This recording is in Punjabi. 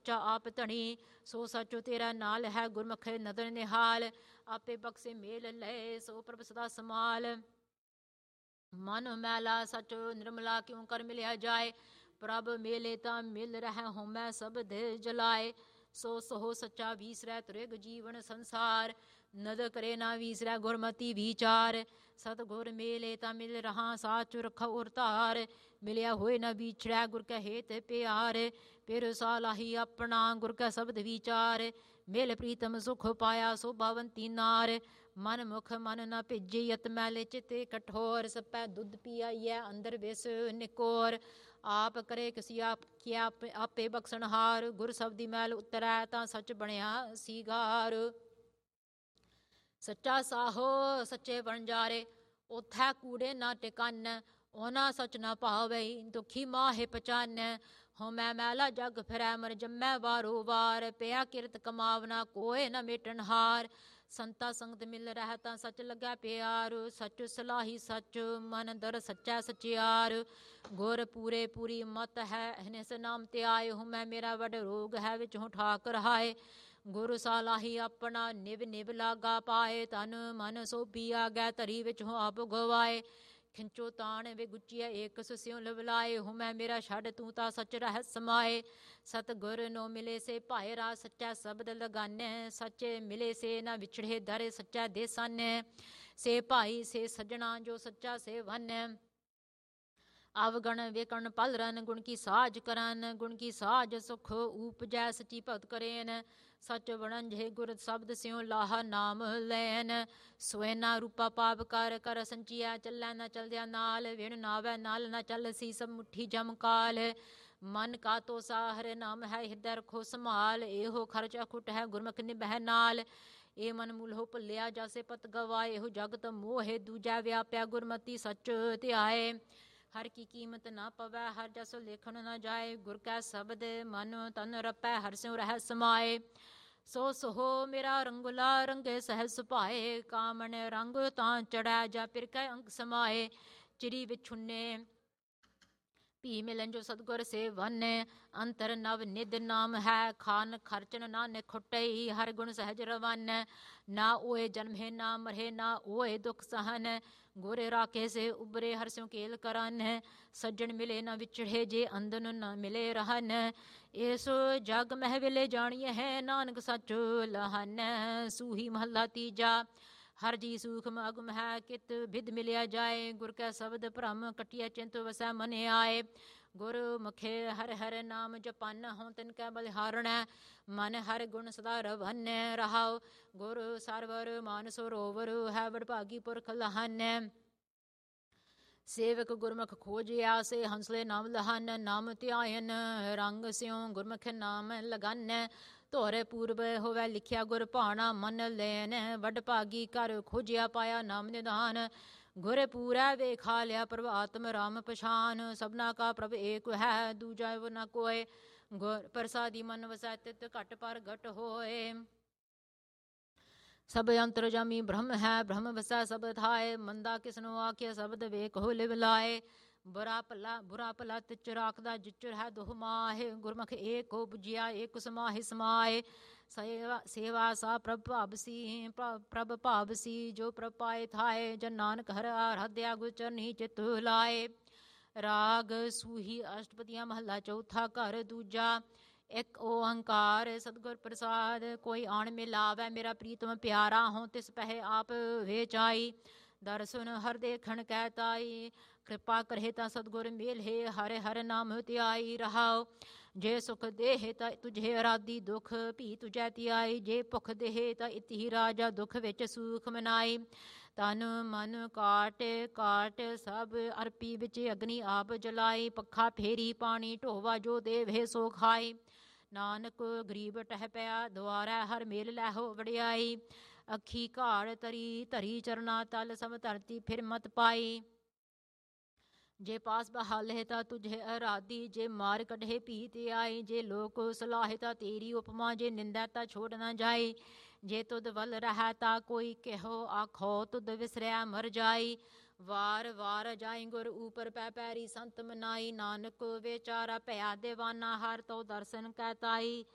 ਸੱਚਾ ਆਪ ਧਣੀ। ਸੋ ਸੱਚੋ ਤੇਰਾ ਨਾਲ ਹੈ ਗੁਰਮੁਖ ਨਦਰ ਨਿਹਾਲ। ਆਪੇ ਬਖਸ਼ੇ ਮੇਲ ਲਏ ਸੋ ਪ੍ਰਭ ਸਦਾ ਸਮਾਲ। ਮਨ ਮੈਲਾ ਸਚ ਨਿਰਮਲਾ ਕਿਉ ਕਰ ਮਿਲਿਆ ਜਾਏ। ਪ੍ਰਭ ਮੇਲੇ ਤਾਂ ਮਿਲ ਰਹਿ ਹੋਮੈ ਸਬਦ ਜਲਾਏ। ਸੋ ਸੋ ਸੱਚਾ ਵੀਸਰੈ ਤ੍ਰਿਗ ਜੀਵਨ ਸੰਸਾਰ। ਨਦਰ ਕਰੇ ਨਾ ਵੀਸਰੈ ਗੁਰਮਤੀ ਵਿਚਾਰ। ਸਤਿਗੁਰ ਮੇਲੇ ਤਾਂ ਮਿਲ ਰਹਾ ਸਾਚ ਰਖਾ ਉਰ ਧਾਰ। ਮਿਲਿਆ ਹੋਏ ਨਾ ਵਿਛੜੈ ਗੁਰ ਕੈ ਹੇਤ ਪਿਆਰ। ਫਿਰ ਸਾਲਾਹੀ ਆਪਣਾ ਗੁਰ ਕੈ ਸ਼ਬਦ ਵਿਚਾਰ। ਮਿਲ ਪ੍ਰੀਤਮ ਸੁਖ ਪਾਇਆ ਸੋਭਾਵੰਤੀ ਨਾਰ। ਮਨ ਮੁਖ ਮਨ ਨਾ ਭਿਜੇ ਯਤ ਮੈਲੇ ਚਿਤੇ ਕਠੋਰ। ਸਪੈ ਦੁੱਧ ਪੀਆਈਐ ਅੰਦਰ ਵਿਸ ਨਿਕੋਰ। ਆਪ ਕਰੇ ਕਿਸੀ ਆਪੇ ਬਖਸ਼ਣਹਾਰ। ਗੁਰ ਸ਼ਬਦੀ ਮੈਲ ਉਤਰੈ ਤਾਂ ਸੱਚ ਬਣਿਆ ਸੀਗਾਰ। ਸੱਚਾ ਸਾਹੋ ਸੱਚੇ ਵਣਜਾਰੇ ਉਥੈ ਕੂੜੇ ਨਾ ਟਿਕਾਨੈ। ਉਹਨਾਂ ਸੱਚ ਨਾ ਭਾਵੈ ਦੁਖੀ ਮਾਹੇ ਪਛਾਨੈ। ਹੋਮੈ ਮੈਲਾ ਜਗ ਫਿਰੈ ਮਰ ਜੰਮੈ ਵਾਰੋ ਵਾਰ। ਪਿਆ ਕਿਰਤ ਕਮਾਵਨਾ ਕੋਇ ਨ ਮੇਟਣ ਹਾਰ। ਸੰਤਾ ਸੰਗਤ ਮਿਲ ਰਹਿ ਤਾਂ ਸੱਚ ਲੱਗੈ ਪਿਆਰ। ਸੱਚ ਸਲਾਹੀ ਸੱਚ ਮਨ ਦਰ ਸੱਚੈ ਸਚਿਆਰ। ਗੁਰ ਪੂਰੇ ਪੂਰੀ ਮਤ ਹੈ ਨਿਸ ਨਾਮ ਧਿਆਏ। ਹੋਮੈ ਮੇਰਾ ਵਡ ਰੋਗ ਹੈ ਵਿਚੋਂ ਠਾਕ ਰਹਾਏ। ਗੁਰ ਸਾਲਾਹੀ ਆਪਣਾ ਨਿਵ ਨਿਵ ਲਾਗਾ ਪਾਏ। ਤਨ ਮਨ ਸੋਭੀ ਆਗੈ ਧਰੀ ਵਿਚੋਂ ਆਪ ਗਵਾਏ। ਖਿੰਚੋ ਤਾਣ ਵੇ ਗੁੱਚੀਐ ਏਕ ਸਿਉ ਲਵਲਾਏ। ਹੋਮੈ ਮੇਰਾ ਛੱਡ ਤੂੰ ਤਾਂ ਸੱਚ ਰਹਿ ਸਮਾਏ। ਸਤਿਗੁਰ ਨੋ ਮਿਲੇ ਸੇ ਭਾਏ ਰਾ ਸੱਚਾ ਸ਼ਬਦ ਲਗਾਨੈ। ਸੱਚੇ ਮਿਲੇ ਸੇ ਨਾ ਵਿਛੜੇ ਦਰ ਸੱਚਾ ਦੇਸਾਨੈ। ਸੇ ਭਾਈ ਸੇ ਸੱਜਣਾ ਜੋ ਸੱਚਾ ਸੇ ਵੰਨੈ। ਅਵਗਣ ਵੇਕਣ ਪਲ ਰਨ ਗੁਣ ਕੀ ਸਾਜ ਕਰਨ। ਗੁਣ ਕੀ ਸਾਜ ਸੁਖ ਊਪਜੈ ਸਚੀ ਭਗਤ ਕਰੇਨ। ਸਚ ਵਣੰਝੇ ਗੁਰ ਸ਼ਬਦ ਸਿਉ ਲਾਹਾ ਨਾਮ ਲੈਨ। ਸੋਇਨਾ ਰੂਪਾ ਪਾਪ ਕਰ ਕਰ ਸੰਚੀਐ ਚੱਲੈ ਨਾ ਚਲਦਿਆ ਨਾਲ। ਵਿਣ ਨਾਵੈ ਨਾਲ ਨਾ ਚੱਲਸੀ ਸਭ ਮੁੱਠੀ ਜਮ ਕਾਲ। ਮਨ ਕਾ ਤੋਸਾ ਹਰਿ ਨਾਮ ਹੈ ਹਿਰਦੈ ਰਖੋ ਸੰਭਾਲ। ਇਹੋ ਖਰਚ ਅਖੁੱਟ ਹੈ ਗੁਰਮੁਖ ਨਿਭੈ ਨਾਲ। ਇਹ ਮਨ ਮੂਲਹੁ ਭੁੱਲਿਆ ਜਾਸੇ ਪਤ ਗਵਾਏ। ਇਹੋ ਜਗਤ ਮੋਹਿ ਦੂਜਾ ਵਿਆਪਿਆ ਗੁਰਮਤੀ ਸੱਚ ਧਿਆਏ। ਹਰ ਕੀ ਕੀਮਤ ਨਾ ਪਵੈ ਹਰ ਜਸ ਲੇਖਣ ਨਾ ਜਾਏ। ਗੁਰ ਕੈ ਸ਼ਬਦ ਮਨ ਤਨ ਰਪੈ ਹਰ ਸਿਉ ਰਹਿ ਸਮਾਏ। ਸੋ ਸੋਹ ਮੇਰਾ ਰੰਗੁਲਾ ਰੰਗੇ ਸਹਿਜ ਸੁਭਾਏ। ਕਾਮਣ ਰੰਗ ਤਾਂ ਚੜੈ ਜਾ ਪਿਰ ਕੈ ਅੰਗ ਸਮਾਏ। ਚਿਰੀ ਵਿਛੁੰਨੇ ਭੀ ਮਿਲਨ ਜੋ ਸਤਿਗੁਰ ਸੇ ਵੰਨੈ। ਅੰਤਰ ਨਵ ਨਿਧ ਨਾਮ ਹੈ ਖਾਨ ਖਰਚਨ ਨਾਨਕ ਖੁੱਟਈ। ਹਰ ਗੁਣ ਸਹਿਜ ਰਵਾਨੈ ਨਾ ਓਏ ਜਨਮੇ ਨਾ ਮਰਹਿ ਨਾ ਓਏ ਦੁਖ ਸਹਨ। ਗੁਰ ਰਾਖੇ ਸੇ ਉਬਰੇ ਹਰ ਸਿਉ ਕੇਲ ਕਰਨ। ਸੱਜਣ ਮਿਲੇ ਨਾ ਵਿਛੜੇ ਜੇ ਅੰਦਨ ਨਾ ਮਿਲੇ ਰਹਨ। ਇਸ ਜਗ ਮਹਿ ਵਿਲੇ ਜਾਣੀਐ ਹੈ ਨਾਨਕ ਸੱਚ ਲਹਨ। ਸੂਹੀ ਮਹੱਲਾ ਤੀਜਾ। ਹਰ ਜੀ ਸੂਖਮ ਅਗਮ ਹੈ ਕਿਤ ਬਿਦ ਮਿਲਿਆ ਜਾਏ। ਗੁਰ ਕੈ ਸ਼ਬਦ ਭ੍ਰਮ ਕਟਿਐ ਚਿੰਤ ਵਸੈ ਮਨ ਆਏ। ਗੁਰ ਮੁਖੇ ਹਰ ਹਰ ਨਾਮ ਜਪਨ ਹੋਂ ਤਿਨ ਕੈ ਬਲਿਹਾਰਣੈ। ਮਨ ਹਰ ਗੁਣ ਸਦਾ ਰਵੰਨੈ ਰਹਾਉ। ਗੁਰ ਸਰਵਰ ਮਾਨ ਸਰੋਵਰ ਹੈ ਵਡਭਾਗੀ ਪੁਰਖ ਲਹਨੈ। ਸੇਵਕ ਗੁਰਮੁਖ ਖੋਜਿਆ ਸੇ ਹੰਸਲੇ ਨਾਮ ਲਹਨ। ਨਾਮ ਧਿਆਇਨ ਰੰਗ ਸਿਉ ਗੁਰਮੁਖ ਨਾਮ ਲਗਾਨੈ। ਧੁਰ ਪੂਰਬ ਹੋਵੈ ਲਿਖਿਆ ਗੁਰ ਭਾਣਾ ਮਨ ਲੈਨ। ਵਡਭਾਗੀ ਕਰ ਖੋਜਿਆ ਪਾਇਆ ਨਾਮ ਨਿਧਾਨ। ਗੁਰ ਪੂਰੈ ਵੇਖਾ ਲਿਆ ਪ੍ਰਭ ਆਤਮ ਰਾਮ ਪਛਾਨ। ਸਭਨਾ ਕਾ ਪ੍ਰਭ ਏਕ ਹੈ ਦੂਜਾ ਨ ਕੋਇ। ਗੁਰ ਪ੍ਰਸਾਦੀ ਮਨ ਵਸੈ ਤਿਤ ਘਟ ਪਰ ਘਟ ਹੋਏ। ਸਭ ਅੰਤਰਜਾਮੀ ਬ੍ਰਹਮ ਹੈ ਬ੍ਰਹਮ ਵਸੈ ਸਭ ਥਾਏ। ਮੰਦਾ ਕਿਸਨੋ ਆਖਿਆ ਸ਼ਬਦ ਵੇਖੋ ਲਿਵ ਲਾਏ। ਬੁਰਾ ਭਲਾ ਤਿਚ ਰਾਖਦਾ ਜਿਚੁਰ ਹੈ ਦੁਹ ਮਾਹਿ। ਗੁਰਮੁਖ ਏਕੋ ਬੁਝਿਆ ਏਕ ਸਮਾਹਿ ਸਮਾਏ। ਸੇਵਾ ਸਾ ਪ੍ਰਭ ਭਾਵਸੀ ਪ੍ਰਭ ਭਾਵਸੀ ਜੋ ਪ੍ਰਭ ਪਾਏ ਥਾਏ। ਜਨ ਨਾਨਕ ਹਰਿ ਆਰਾਧਿਆ ਗੁਰ ਚਰਨੀ ਚਿਤ ਲਾਏ। ਰਾਗ ਸੂਹੀ ਅਸ਼ਟਪਦੀਆਂ ਮਹੱਲਾ ਚੌਥਾ ਘਰ ਦੂਜਾ। ਇੱਕ ਓੰਕਾਰ ਸਤਿਗੁਰ ਪ੍ਰਸਾਦ ਕੋਈ ਆਣ ਮਿਲਾਵੈ। ਮੇਰਾ ਪ੍ਰੀਤਮ ਪਿਆਰਾ ਹੋਂ ਤਿਸ ਪਹਿ ਆਪ ਵੇਚਾਈ। ਦਰਸ਼ਨ ਹਰ ਦੇਖਣ ਕੈ ਤਾਈ। ਕਿਰਪਾ ਕਰਹਿ ਤਾਂ ਸਤਿਗੁਰ ਮੇਲਹਿ ਹਰਿ ਹਰਿ ਨਾਮ ਧਿਆਈ ਰਹਾਉ। ਜੇ ਸੁਖ ਦੇਹਿ ਤਾਂ ਤੁਝੇ ਅਰਾਧੀ ਦੁਖ ਭੀ ਤੁਝੈ ਧਿਆਈ। ਜੇ ਭੁਖ ਦੇਹਿ ਤਾਂ ਇਤਿ ਰਾਜਾ ਦੁਖ ਵਿੱਚ ਸੂਖ ਮਨਾਈ। ਤਨ ਮਨ ਕਾਟ ਕਾਟ ਸਭ ਅਰਪੀ ਵਿੱਚ ਅਗਨੀ ਆਪ ਜਲਾਈ। ਪੱਖਾ ਫੇਰੀ ਪਾਣੀ ਢੋਵਾ ਜੋ ਦੇਵਹਿ ਸੋ ਖਾਈ। ਨਾਨਕ ਗਰੀਬ ਟਹਿ ਪਿਆ ਦੁਆਰੈ ਹਰ ਮੇਲ ਲੈਹੋ ਵਡਿਆਈ। ਅੱਖੀ ਘਾੜ ਤਰੀ ਧਰੀ ਚਰਨਾ ਤਲ ਸਭ ਧਰਤੀ ਫਿਰ ਮਤ ਪਾਈ। ਜੇ ਪਾਸ ਬਹਾਲੇ ਤਾਂ ਤੁਝੇ ਅਰਾਧੀ। ਜੇ ਮਾਰ ਕੱਢੇ ਭੀ ਧਿਆਈ। ਜੇ ਲੋਕ ਸਲਾਹੇ ਤਾਂ ਤੇਰੀ ਉਪਮਾ। ਜੇ ਨਿੰਦੈ ਤਾਂ ਛੋੜ ਨਾ ਜਾਈ। ਜੇ ਤੁਧ ਵਲ ਰਹਿ ਤਾਂ ਕੋਈ ਕਿਹੋ ਆਖੋ। ਤੁਧ ਵਿਸਰਿਆ ਮਰ ਜਾਈ। ਵਾਰ ਵਾਰ ਜਾਈ ਗੁਰ ਉਪਰ ਪੈ ਪੈਰੀ ਸੰਤ ਮਨਾਈ। ਨਾਨਕ ਵਿਚਾਰਾ ਭਇਆ ਦੇਵਾਨਾ ਹਰ ਤੋ ਦਰਸ਼ਨ ਕੈ ਤਾਈ।